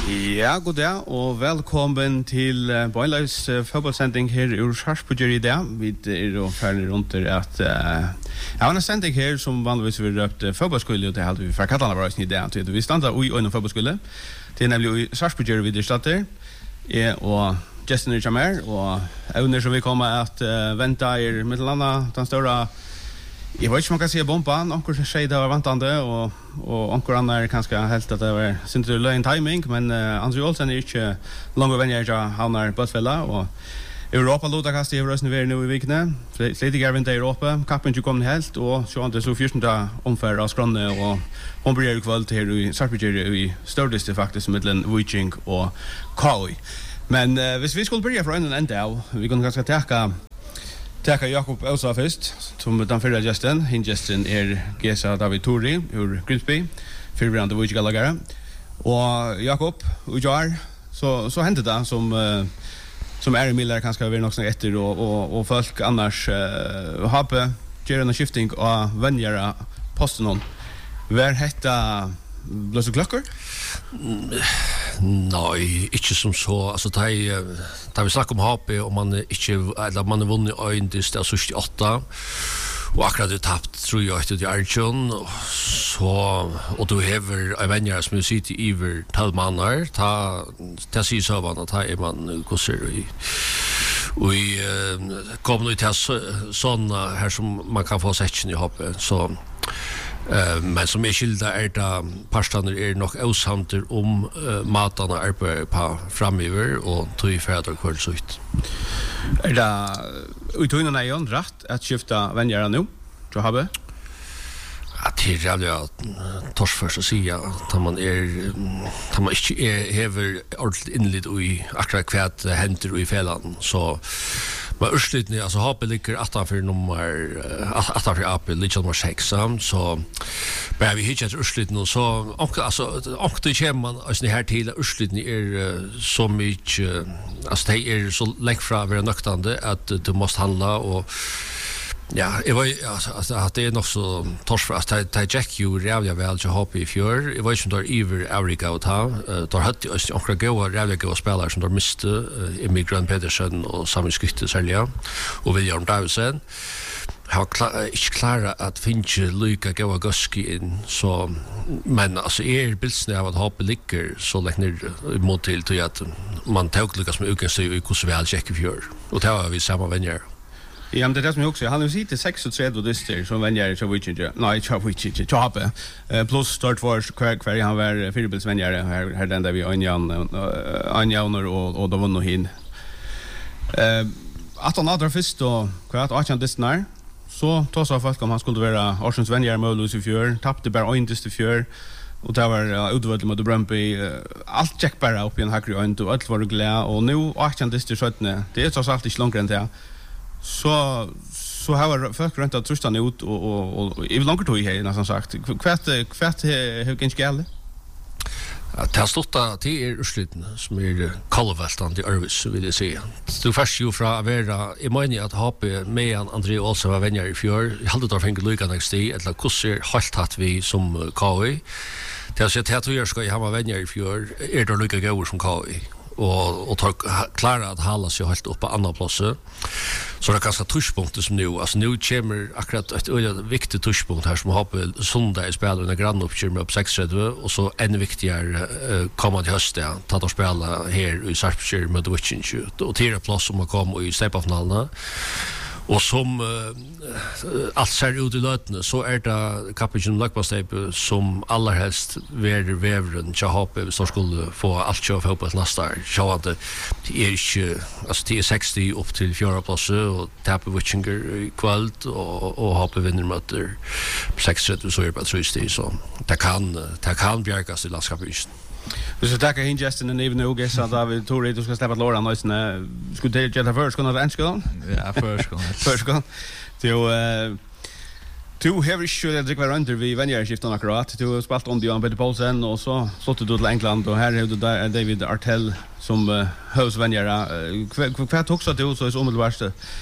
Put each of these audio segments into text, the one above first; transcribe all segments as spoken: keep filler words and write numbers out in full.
Ja, god dag, og velkommen til uh, Boilers uh, fotballsending her i Sarpsborg i dag. Vi er jo ferdig rundt der at uh, jeg har en sending her som vanligvis vi røpt uh, fotballskole, og det er alt vi fra Katalana var i dag. Vi standa ui og en fotballskole. Det er nemlig i Sarpsborg vi er stedet der. Jeg og Justin er Jamer, og evner som vi kommer at uh, vente er mittelanda, den større. Jeg vet ikke om man kan si bomba, onker sier det var vantande, og, og onker andre kanskje helt at det var sinter løgn timing, men uh, André Olsen er ikke langt venner til havner bøttfella, og Europa lodakast i Røsne ver nå i vikene, slik er vinter i Europa, kappen ikke kommet helt, og så er det så fjortende omfær av Skronne, og hun blir i kveld her i Sarpsborg i størrelse faktisk, mittelen Viking og K I. Men uh, hvis vi skulle begynne fra en ende av, vi kunne kanskje takke Tackar Jakob Elsa först, som den förra gästen. Hin gästen är Gesa David Tori ur Grimsby, förberedande Vujik Galagara. Och Jakob, Ujar, så så hände det som uh, som är Miller kanske över något efter och och och folk annars uh, har gör en skifting och vänjer posten hon. Var hetta blåser klockor? Nej, inte som så. Alltså det är där vi snackar om H P och man inte eller man har vunnit en det är sextioåtta och akkurat det tappt tror jag till Arjun så och då har Avengers Music Ever Talmanar ta ta sig så vad att är man går i vi kommer nu till såna här som man kan få section i H P så Uh, men som är skilda är det parstander är nog osamter om uh, matarna arbetar på framöver och tog färder kvar så ut. Är det utöver en rätt att skifta vänner nu? Du har det? Att det är ja tors för så säga att man är att man inte är häver ordentligt inled i akkurat kvärt händer i fällan så men urslutningen alltså H P ligger åttanför nummer åttanför A P ligger nummer sex så bara vi hittar urslutningen så alltså och det kommer man alltså det här till urslutningen är så mycket alltså det är så längt från vara nöktande att du måste handla och ja, jag var alltså att det är nog så tors för att ta Jack ju realia väl så H P i fjör. Jag var ju som där Iver Auriga och ta. Där hade jag också goda realia goda spelare som där miste Immigrant Pedersen och Samuel Skytte sälja och William Davisen. Jag har inte klarat att finna Luka goda Guski in så men alltså är bilden av att H P ligger så länge ner mot till till att man tog Lukas med Uken så i hur väl Jack i fjör. Och då har vi samma vänner. Ja, men det är det som jag också. Han har ju sitt sextiotre dyster som vänjer till Viking. Nej, till Viking, till H P. Plus start för kvar kvar han var fyrbils-vänjare här här den där vi Anjan Anjan och och då vann hin. Eh att han hade först då kvart åtta dystnar. Så då sa folk om han skulle vara Arsens vänjare med Lucy Fjör, tappade bara en dyster fjör. Och det var utvärd mot Brøndby. Allt check bara upp i en hackre och inte allt var glad och nu åtta dyster sjutton. Det är så alltid inte långt än det. Så så har folk runt att trusta ut och och och i långt tog här nästan sagt kvärt kvärt hur kan skälla att ha stått till er ursluten som är kallvältande i Örvis vill jag säga. Du först ju från att vara i meningen att H P med André Olsen var vänner i fjör. Jag hade då fått lycka nästa tid eller kurser halt att vi som K I. Det har sett att jag ska ha vara vänner i fjör är det lycka gå som K I. och och tar klara att hålla sig helt upp på andra platser. Så det är ganska touchpunkter som nu alltså nu kommer akkurat ett väldigt viktigt touchpunkt här som har på söndag i spelet under Grand Prix med upp sex och så ännu viktigare uh, kommande höst ja ta att spela här i Sarpsborg med Viking och till plats som har kommit i stepafinalerna. Och som uh, allt ser ut i lötene så är det kapitlen Lökbastep som allra helst ver vevren till H P så skulle få allt köra fotboll nästa år. Så att det är inte alltså det är sextio upp till fjärde plats och tappa Vichinger i kväll och och H P vinner mot sextio så är det bara trist så det kan det kan bjärkas i landskapet. Vi ska tacka hin Justin och även nog så att vi tror att du ska släppa låran och sen skulle det göra först kunna renska då. Ja, först kunna. Först kunna. Du eh du har ju skulle det vara under vi vänjer skiftar akkurat. Du har spelat om Dion Peter Paulsen och så slått du till England och här är det där David Artell som hus vänjer. Kvart också att du så är omedelbart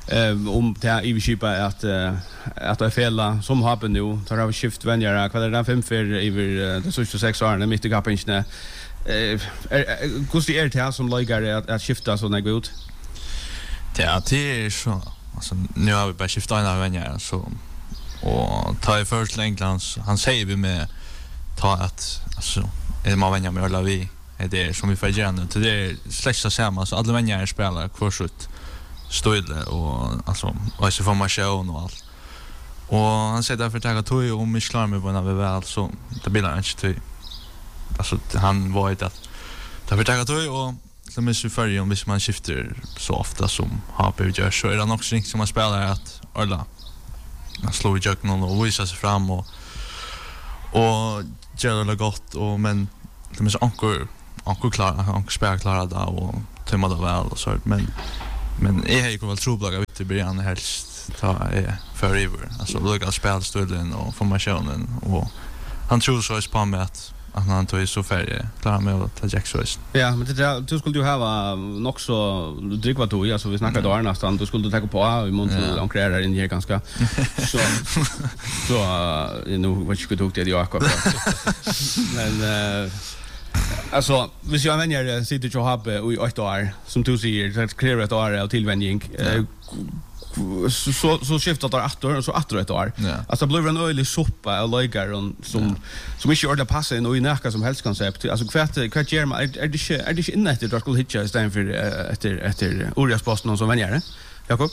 eh om det i skipa att att det är fel som har nu tar av skift vänjare vad är det fem för över det så sex år mitt i kapinne eh hur är det här som lägger att att skifta så när god ja det är så alltså nu har vi bara skiftat en av vänjare så och ta i först Englands han säger vi med ta att alltså är man vänjer med alla vi är det som vi får göra nu till det är släckta samma så alla vänjer spelar kvarsut stödle och alltså och så får man show och allt och han säger därför att jag tog om mig klar med när vi väl så det blir inte till alltså han var det att därför att jag tog och som är så för om hvis man skiftar så ofta som H P gör så är det också som man spelar att alla man slår i jöknen och visar sig fram och och gör det gott och men det är så ankor ankor klar ankor spelar klara då och tömma det väl och så men men är jag väl troblaga vet du början helst ta är för över alltså lugga spelstunden och formationen och han tror så är på med att att han tog så färdig klar med att ta Jackson. Ja, men det du skulle ju ha nog så dricka då alltså vi snackade då nästan du skulle ta på i mån och kreera in här ganska så så nu vad skulle du det jag men alltså hvis jag vänjer sitter ju ha i åtta år som du säger det kreerar ett år av tillvänjning så så så skiftar det åter och så åter ett år. Alltså blir en ölig soppa och lägger och som som inte ordet passar in och i näka som helst koncept. Alltså kvart kvart ger man är det inte är det inte inne det skulle hitta istället för efter efter Orias posten som vänjer. Jakob.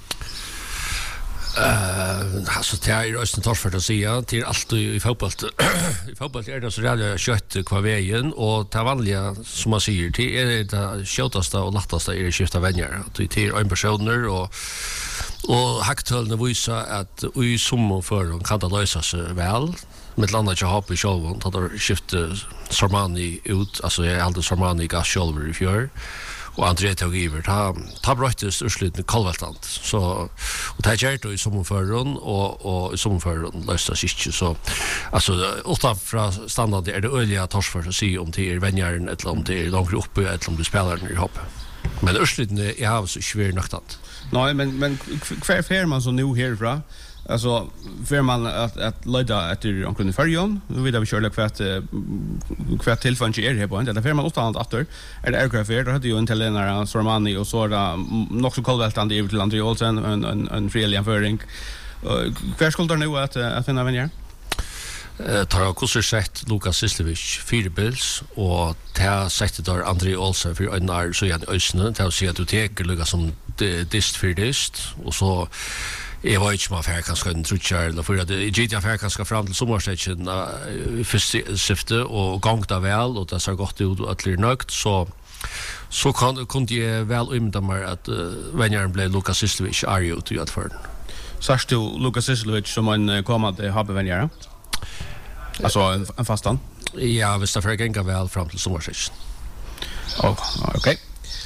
Eh alltså det är ju östen torr för att säga till allt i fotboll. I fotboll är det så rätt kött kvar vägen och ta vanliga som man säger till är det skötaste och lättaste är det skifta vänner. Det är en personer och och haktölna visar att i sommar för kan det lösa sig väl. Med landa jag har på showen att det skifta Sarmani ut alltså jag hade Sarmani gas shoulder i fjör. Och André tog över ta ta bröttes urslut Kalvaltant så och ta gert och i sommarförron och och i sommarförron lösta sig inte så alltså åtta från standard är det öliga tors för att se om det är vänjaren eller om det är långt uppe eller om du spelar i hopp men urslut är har så svårt nöktant. Nej men men kvar för man så nu härifrån alltså för man att att leda efter omkring färjan nu vet vi kör kvart kvart tillfället är här på inte det för man återhand åter är det aircraft då hade ju en italienare Sormani och så där nog så kallvältande över till André Olsen en en en fri jämföring kvar skulle nu att att finna vänner eh tar kurser sett Lukas Sislevic fyra bills och ta sätter där André Olsen för en när så igen ösnen ta se att du tar lugga som dist för dist och så jag var inte med affär kanske en trutchar eller för att det G T affär kanske fram till sommarstationen för syfte och gångta väl och det så gott ut att bli nökt så så kan kunde jag väl umda mig att vänjaren blev Lukas Sislevic Arjo till att för. Sars du Lukas Sislevic som en kommande har vänjare. Alltså en, en fastan. Ja, visst det för gänga väl fram till sommarstationen. Oh, okej.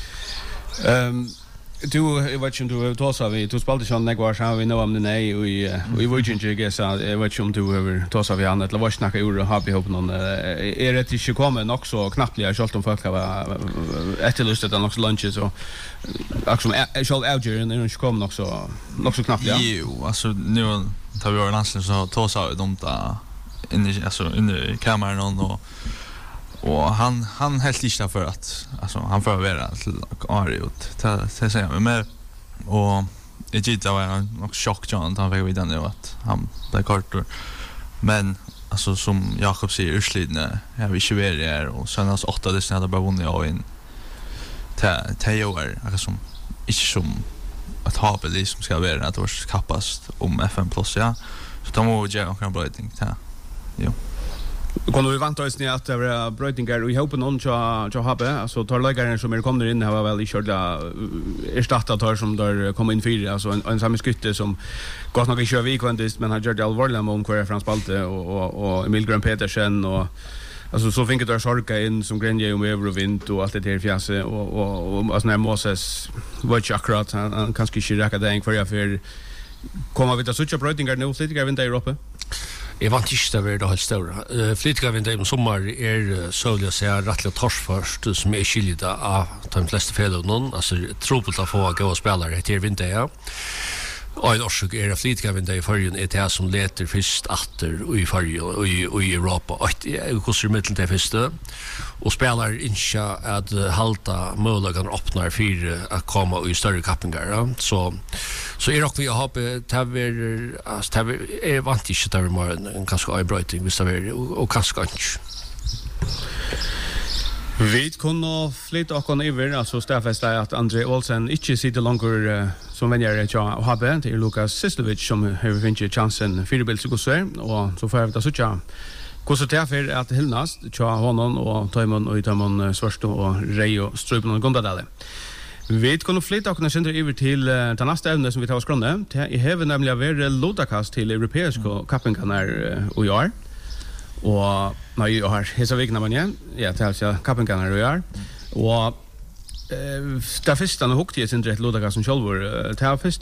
Ehm du jag vet inte du tog så vi du spelade ju några så vi know om det nej och vi var ju inte så jag vet inte om du över tog så vi annat eller vad snacka ord och har vi hopp någon är det inte kommer också knappligt jag om folk har efterlyst att också lunches och också shall Alger och inte kommer också också knappligt. Jo, alltså nu tar vi vår nästan så tog så de där inne alltså inne i kameran och och han han helt lista för att alltså han får vara till Ariot det det säger jag men och det gick då var nog chock John han fick vidare nu att han där kortor men alltså som Jakob säger urslidne jag vill ju vara där och sen alltså åtta det hade bara vunnit av in ta ta år alltså inte som att ha på det som ska vara att vars kappast om F M plus ja så de måste ju kan bra ting ta jo. Kommer vi vant oss ner att det var brötingar och i hoppen on så så habe alltså tar lägaren som är kommer in har väl i körda erstattat tar som där kommer in fyra alltså en en samma skytte som gott nog kör vi kvantist men har gjort allvarliga mål kvar från spalte och och och Emil Grön Petersen och alltså så fick det där sorka in som Grenje och över och vind och allt det där fjässe och och, och alltså när Moses var ju akkurat han, han kanske inte räcka det en kvar för komma vi till sucha brötingar nu sitter jag vinter i Europa. Jag vant inte att det helt stora. Uh, Flytgavindet i sommar är så vill jag säga rättligt tors först som är skilda av de flesta felånen. Alltså trubbelt att få gå och spelare till vinter, ja. Och en årsök är det flytgavindet i förrjun är det som leter först atter i förrjun och i, och i Europa. Och det är kostar mittel till första. Och spelar inte att halta möjligheten öppnar för att komma i större kappingar. Ja. Så så är det också vi har på täver alltså täver är vant inte täver mer en ganska avbrötning visst är och ganska inte. Vi kunde flytta och kunna över alltså stäffesta att André Olsen inte sitter längre uh, som vänjer till att ha bänt till Lukas Sistovic som har finnit chansen för bilds och så och så får vi ta så tjå. Kosa det för att Hilnas tjå honom och Timon och Timon Svarsto och Rejo Strupen och Gondadale. Vi kunde flytta och kunna sända över till uh, den nästa ämne som vi tar oss grunna. I have nämligen varit lodakast till europeiska mm. kappingarna uh, och år. Och nej jag har hela veckan man igen. Ja, det alltså kappingarna och år. Och eh där första nu hukte jag sin rätt lodakast som självor. Det har först